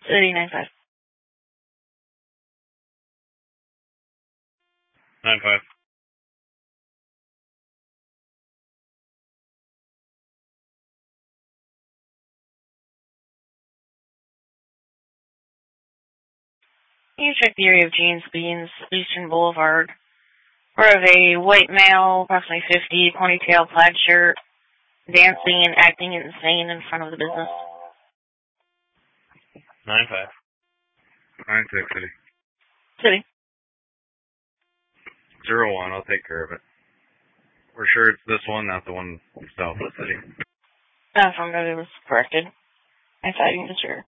City 9-5. 9-5. You check the area of James Beans, Eastern Boulevard. Where of a white male, approximately 50, ponytail, plaid shirt, dancing and acting insane in front of the business. 9-5. 9-6, City. City. 0-1, I'll take care of it. We're sure it's this one, not the one south of the city. Affirmative was corrected. I'm fighting the sure.